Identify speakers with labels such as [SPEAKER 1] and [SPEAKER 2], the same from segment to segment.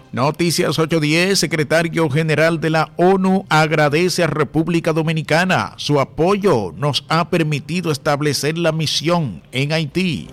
[SPEAKER 1] Noticias 810, secretario general de la ONU agradece a República Dominicana. Su apoyo nos ha permitido establecer la misión en Haití.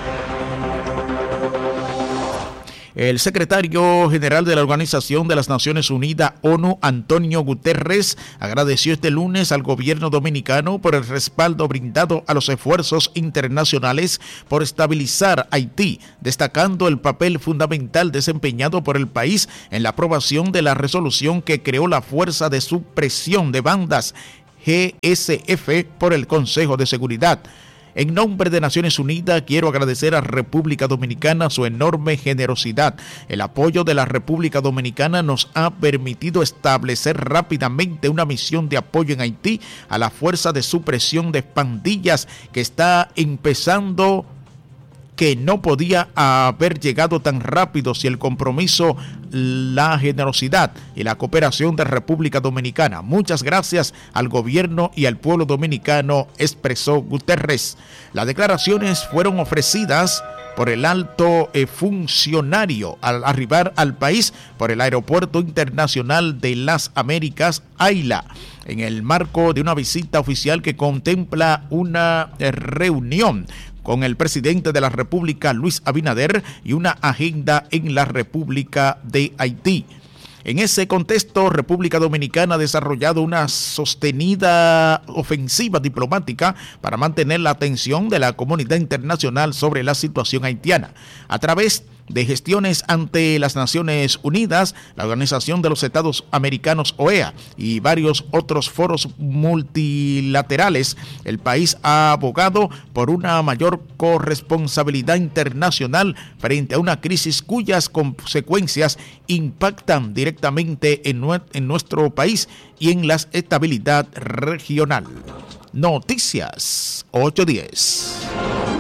[SPEAKER 1] El secretario general de la Organización de las Naciones Unidas, ONU, Antonio Guterres, agradeció este lunes al gobierno dominicano por el respaldo brindado a los esfuerzos internacionales por estabilizar Haití, destacando el papel fundamental desempeñado por el país en la aprobación de la resolución que creó la Fuerza de Supresión de Bandas, GSF, por el Consejo de Seguridad. En nombre de Naciones Unidas, quiero agradecer a República Dominicana su enorme generosidad. El apoyo de la República Dominicana nos ha permitido establecer rápidamente una misión de apoyo en Haití a la Fuerza de Supresión de Pandillas que está empezando, que no podía haber llegado tan rápido si el compromiso, la generosidad y la cooperación de República Dominicana. Muchas gracias al gobierno y al pueblo dominicano, expresó Guterres. Las declaraciones fueron ofrecidas por el alto funcionario al arribar al país por el Aeropuerto Internacional de las Américas, AILA, en el marco de una visita oficial que contempla una reunión con el presidente de la República, Luis Abinader, y una agenda en la República de Haití. En ese contexto, República Dominicana ha desarrollado una sostenida ofensiva diplomática para mantener la atención de la comunidad internacional sobre la situación haitiana. A través de gestiones ante las Naciones Unidas, la Organización de los Estados Americanos, OEA, y varios otros foros multilaterales, el país ha abogado por una mayor corresponsabilidad internacional frente a una crisis cuyas consecuencias impactan directamente en nuestro país y en la estabilidad regional. Noticias 810.